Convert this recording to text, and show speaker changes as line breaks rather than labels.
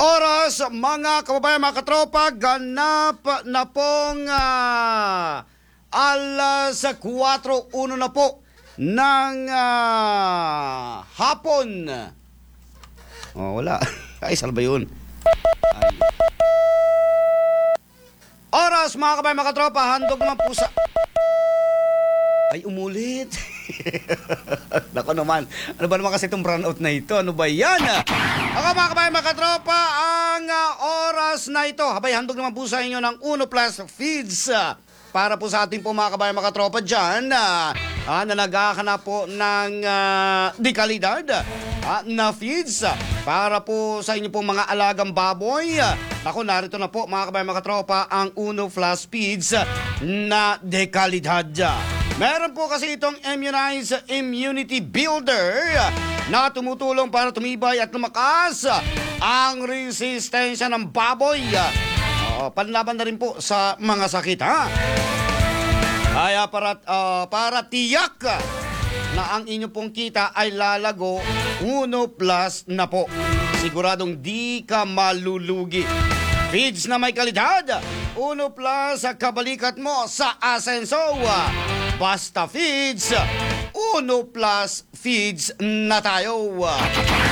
oras, mga kababayan, mga katropa, ganap na pong alas 4:01 na po ng hapon. Oh, wala. Ay, saan ba yun? Ay. Oras, mga kababayan, mga katropa, handog naman po sa... Ay, umulit. Nako naman. Ano ba naman kasi itong brownout na ito? Ano ba yan? Ako, mga kabayan, mga katropa, ang oras na ito. Habay, handog naman po sa inyo ng Uno Plus Feeds. Para po sa ating po mga kabayan, mga katropa dyan, na naghahanap po ng dekalidad na feeds para po sa inyo po mga alagang baboy. Ako, narito na po mga kabayan, mga katropa, ang Uno Plus Feeds na dekalidad. Meron po kasi itong Immunize Immunity Builder na tumutulong para tumibay at lumakas ang resistensya ng baboy. Panlaban na rin po sa mga sakit, ha? Kaya para tiyak na ang inyo pong kita ay lalago, Uno Plus na po. Siguradong di ka malulugi. Feeds na may kalidad, Uno Plus, kabalikat mo sa asenso. Basta Feeds, Uno Plus Feeds na tayo.